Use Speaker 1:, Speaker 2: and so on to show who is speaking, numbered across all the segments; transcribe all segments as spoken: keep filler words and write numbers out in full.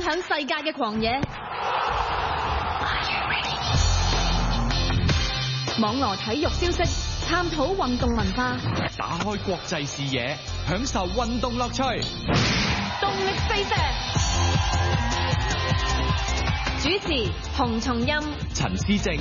Speaker 1: 響世界嘅狂野。網羅體育消息，探討運動文化，
Speaker 2: 打開國際視野，享受運動樂趣。
Speaker 1: 動力飛射。主持洪松蔭、
Speaker 2: 陳思正。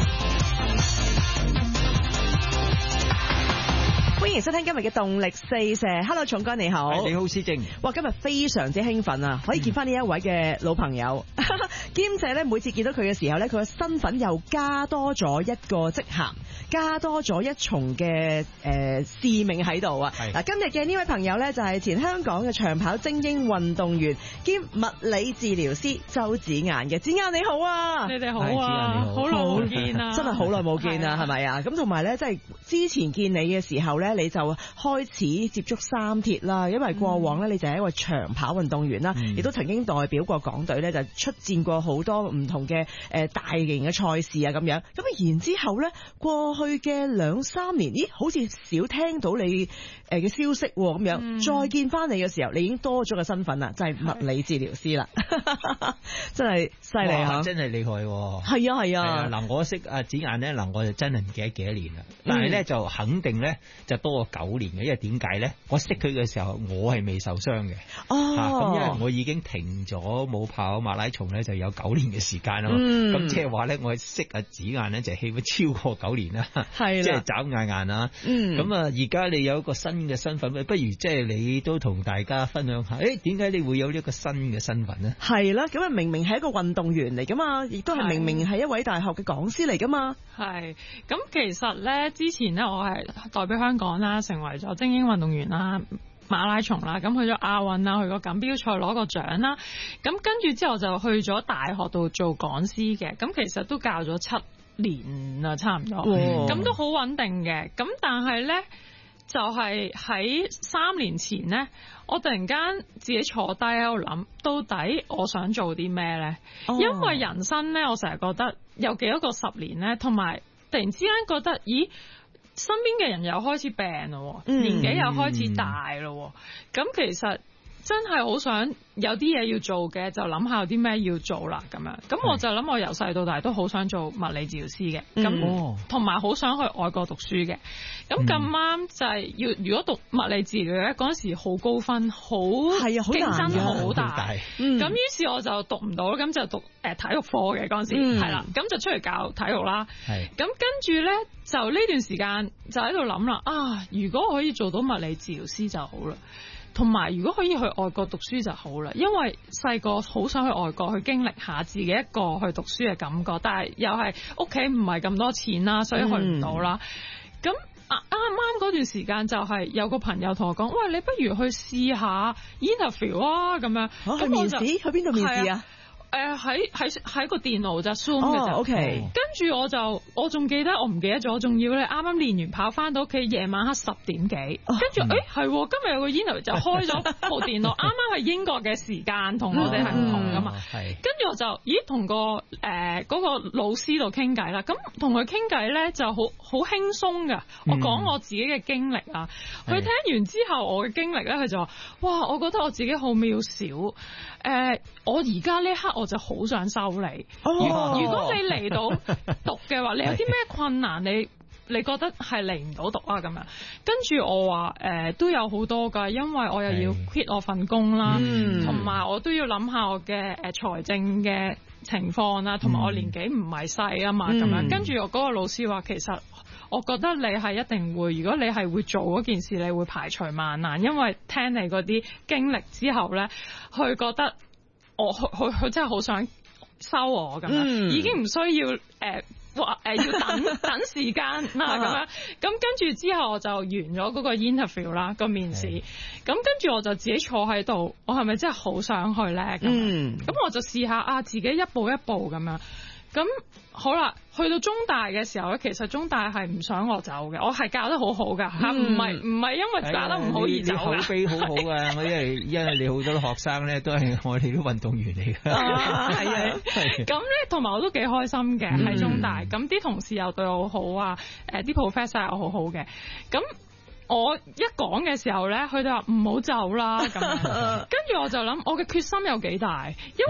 Speaker 3: 歡迎收聽今日嘅動力四射。Hello， 重哥你好。
Speaker 4: 你好，思正。
Speaker 3: 哇，今日非常之興奮啊！可以見翻呢一位嘅老朋友，嗯、兼且咧每次見到佢嘅時候咧，佢嘅身份又加多咗一個職銜，加多咗一重嘅誒、呃、使命喺度啊！嗱，今日嘅呢位朋友咧就係前香港嘅長跑精英運動員兼物理治療師周子晏嘅。子晏你好啊！
Speaker 5: 你哋好啊！好耐冇見啊！
Speaker 3: 真係好耐冇見啊！係咪啊？咁同埋咧，即係之前見你嘅時候咧，你就開始接觸三鐵啦，因為過往咧你就係一位長跑運動員啦，亦、嗯、都曾經代表過港隊咧，就出戰過好多唔同嘅誒大型嘅賽事啊咁樣。咁啊然之後咧，過去嘅兩三年，咦，好似少聽到你誒嘅消息咁樣、嗯。再見翻你嘅時候，你已經多咗個身份啦，就係、是、物理治療師啦，真係犀利啊！
Speaker 4: 真係厲害喎！
Speaker 3: 係啊係啊！嗱、
Speaker 4: 啊，我識阿子晏咧，嗱我就真係唔記得幾多年啦，但係咧、嗯、就肯定咧就多過九年嘅，因為點解咧？我識佢嘅時候，我係未受傷嘅。哦，咁、啊、因為我已經停咗冇跑馬拉松咧，就有九年嘅時間啦。咁即係話咧，我識阿子晏咧就起碼超過九年啦。係即係眨眼眼啊！嗯，咁啊，而家你有一個新嘅身份，不如即係你都同大家分享下，誒、欸，點解你會有呢一個新嘅身份呢？係啦，咁啊，明明係一個運動員嚟噶嘛，亦都係明明係一位大學嘅講師嚟噶嘛。
Speaker 5: 係，咁其實咧，之前咧，我係代表香港啦，成為咗精英運動員啦，馬拉松啦，咁去咗亞運啦，去過錦標賽攞個獎啦，咁跟住之後就去咗大學度做講師嘅，咁其實都教咗七年啦，差唔多，咁、哦、都好穩定嘅。咁但係呢，就係、是、喺三年前呢，我突然間自己坐低喺度諗，到底我想做啲咩呢？哦、因為人生呢，我成日覺得有幾多個十年呢，同埋突然之間覺得，咦，身邊嘅人又開始病咯、嗯，年紀又開始大咯，咁、嗯、其實真係好想有啲嘢要做嘅，就諗下有啲咩要做啦咁樣。咁我就諗我由細到大都好想做物理治療師嘅，咁同埋好想去外國讀書嘅。咁咁啱就係要如果讀物理治療咧，嗰陣時好高分，好係啊，競爭好大。咁、嗯、於是我就讀唔到，咁就讀誒體育科嘅嗰陣時係啦，咁、嗯、就出嚟教體育啦。咁跟住咧就呢段時間就喺度諗啦，啊如果我可以做到物理治療師就好啦。同埋如果可以去外國讀書就好啦，因為細個好想去外國去經歷下自己一個去讀書嘅感覺，但係又係屋企唔係咁多錢啦，所以去唔到啦。咁啱啱嗰段時間就係有個朋友同我講，喂，你不如去試下 interview 啊咁樣。咁、啊、去面試？去邊度面試啊？誒喺喺喺個電腦就 Zoom 嘅就， OK。跟住我就我仲記得我唔記得咗，仲要咧啱啱練完跑翻到屋企，夜晚黑十點幾，跟住誒係今日有個 interview 就開咗部電腦，啱啱係英國嘅時間同我哋係唔同噶嘛，跟住我就咦同個誒嗰、呃嗰個老師度傾偈啦，咁同佢傾偈咧就好好輕鬆噶，我講我自己嘅經歷啊，佢、嗯、聽完之後我嘅經歷咧，佢就話哇，我覺得我自己好渺小，誒、呃、我而家呢刻我就好想收你。哦、如果你嚟到讀嘅話，你有啲咩困難？你你覺得係嚟唔到讀啊？咁樣跟住我話誒、呃、都有好多㗎，因為我又要 quit 我份工啦，同埋、嗯、我都要諗下我嘅誒財政嘅情況啦，同埋我年紀唔係細啊嘛。咁、嗯、樣跟住我嗰個老師話，其實我覺得你係一定會，如果你係會做嗰件事，你會排除萬難，因為聽你嗰啲經歷之後咧，佢覺得。我佢佢真係好想收我咁樣、嗯，已經唔需要誒話誒要等等時間啦咁樣。咁跟住之後我就完咗嗰個 interview 啦個面試。咁跟住我就自己坐喺度，我係咪真係好想去咧？咁咁、嗯、我就試下啊，自己一步一步咁樣。咁好啦，去到中大嘅時候咧，其實中大係唔想我走嘅，我係教得好好噶吓，唔係唔係因為教得唔好而走噶。你口碑好好噶，我因為因為你好多學生咧都係我哋啲運動員嚟噶。係啊，咁咧同埋我都幾開心嘅喺中大，咁、嗯、啲同事又對我好啊，誒啲 professor 又好好嘅，咁。我一講嘅時候咧，佢哋話唔好走啦咁，跟住我就諗我嘅決心有幾大，因